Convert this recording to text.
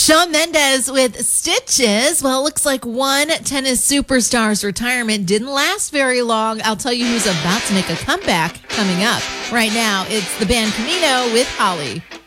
Shawn Mendes with Stitches. Well, it looks like one tennis superstar's retirement didn't last very long. I'll tell you who's about to make a comeback coming up. Right now, it's the band Camino with Holly.